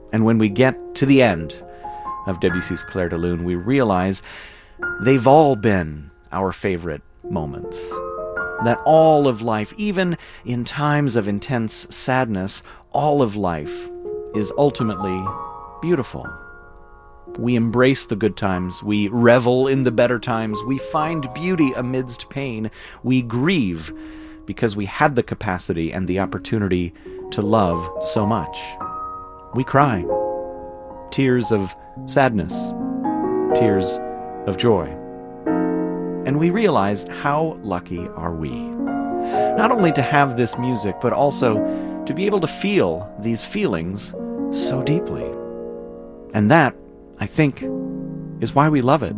And when we get to the end of Debussy's Clair de Lune, we realize they've all been our favorite moments. That all of life, even in times of intense sadness, all of life is ultimately beautiful. We embrace the good times. We revel in the better times. We find beauty amidst pain. We grieve because we had the capacity and the opportunity to love so much. We cry. Tears of sadness. Tears of joy. And we realize how lucky are we. Not only to have this music, but also to be able to feel these feelings so deeply. And that, I think, is why we love it.